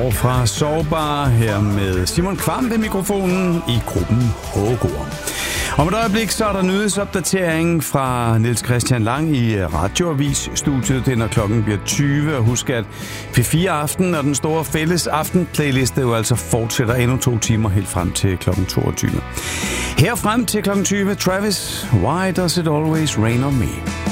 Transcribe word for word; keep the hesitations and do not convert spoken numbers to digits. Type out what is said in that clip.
år fra Sårbar her med Simon Kvam ved mikrofonen i gruppen Hågård. Om et øjeblik så er der nyhedsopdatering fra Niels Christian Lang i Radioavis-studiet. Det når klokken bliver tyve. Og husk at P fire Aften og den store fælles aftenplayliste jo altså fortsætter endnu to timer helt frem til klokken toogtyve. Her frem til klokken tyve, Travis, Why Does It Always Rain On Me?